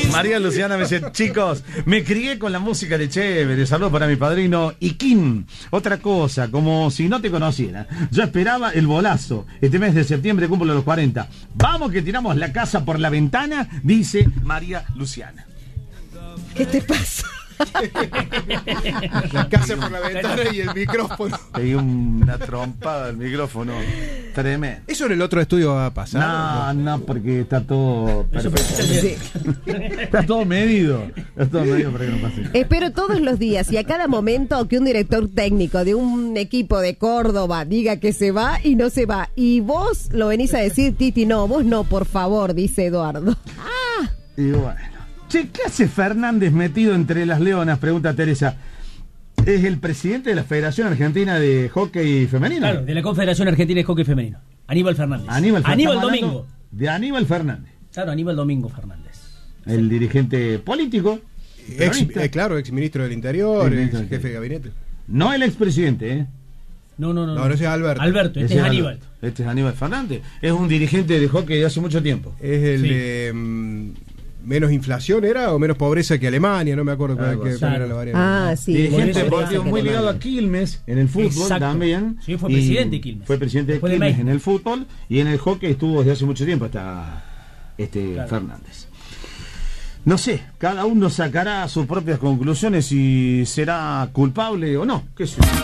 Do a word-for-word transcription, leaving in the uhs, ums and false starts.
María Luciana me dice, chicos, me crié con la música de Chévere, saludos para mi padrino Iquín. Otra cosa, como si no te conociera, yo esperaba el bolazo. Este mes de septiembre cumplo los cuarenta. Vamos que tiramos la casa por la ventana, dice María Luciana. ¿Qué te pasa? La casa por la ventana y el micrófono. Te di una trompada del micrófono. Tremendo. ¿Eso en el otro estudio va a pasar? No, no, porque está todo perfecto. Sí. Está todo medido. Está todo medido para que no pase. Espero todos los días y a cada momento que un director técnico de un equipo de Córdoba diga que se va y no se va. Y vos lo venís a decir, Titi, no, vos no, por favor, dice Eduardo. Ah. Y bueno. Che, ¿qué hace Fernández metido entre las leonas? Pregunta Teresa. Es el presidente de la Federación Argentina de Hockey Femenino. Claro, de la Confederación Argentina de Hockey Femenino. Aníbal Fernández. Aníbal, Aníbal Domingo. De Aníbal Fernández. Claro, Aníbal Domingo Fernández. El sí. dirigente político. Ex, eh, claro, ex ministro del Interior, ex jefe de gabinete. No el expresidente, ¿eh? No, no, no. No, no, ese es Alberto. Alberto, este ese es Aníbal. Alberto. Este es Aníbal Fernández. Es un dirigente de hockey de hace mucho tiempo. Es el Sí. de... Um, menos inflación era o menos pobreza que Alemania, no me acuerdo cuál, Algo qué, así. cuál era la variable. Ah, sí. Dirigente Por eso deportivo hace muy que ligado a Quilmes en el fútbol. Exacto. También. Sí, fue Y presidente de Quilmes. Fue presidente de Después de Quilmes México. en el fútbol y en el hockey estuvo desde hace mucho tiempo hasta este Claro. Fernández. No sé, cada uno sacará sus propias conclusiones y será culpable o no, qué sé yo.